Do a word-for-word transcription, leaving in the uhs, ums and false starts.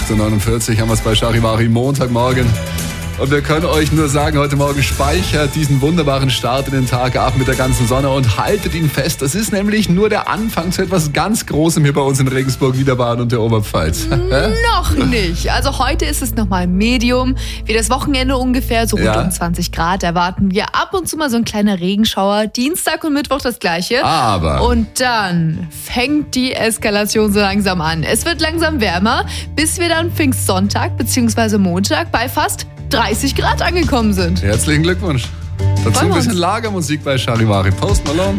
acht Uhr neunundvierzig haben wir es bei Charivari Montagmorgen. Und wir können euch nur sagen, heute Morgen speichert diesen wunderbaren Start in den Tag ab mit der ganzen Sonne und haltet ihn fest. Das ist nämlich nur der Anfang zu etwas ganz Großem hier bei uns in Regensburg, Niederbayern und der Oberpfalz. Noch nicht. Also heute ist es nochmal Medium. Wie das Wochenende ungefähr, so rund Ja. um zwanzig Grad erwarten wir. Ab und zu mal so ein kleiner Regenschauer. Dienstag und Mittwoch das gleiche. Aber Und dann fängt die Eskalation so langsam an. Es wird langsam wärmer, bis wir dann Pfingstsonntag bzw. Montag bei fast dreißig Grad angekommen sind. herzlichen Glückwunsch. Dazu Freuen ein wir bisschen uns. Lagermusik bei Charivari. Post Malone.